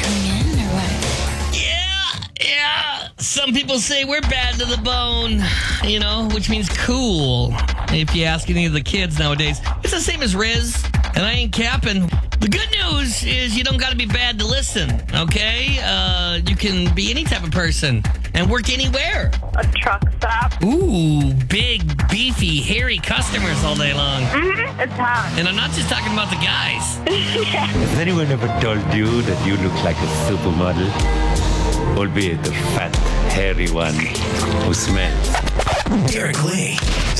coming in or what? Yeah. Some people say we're bad to the bone, which means cool. If you ask any of the kids nowadays, it's the same as Riz, and I ain't capping. The good news is you don't got to be bad to listen, okay? You can be any type of person and work anywhere. A truck stop. Ooh, big, beefy, hairy customers all day long. Mm-hmm. It's hot. And I'm not just talking about the guys. Has anyone ever told you that you look like a supermodel? Albeit the fat, hairy one who smells. Derek Lee,